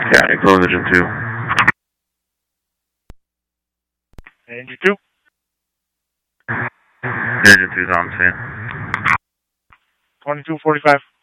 County Collision 2. Engine 2. Engine 2's on scene. 2245.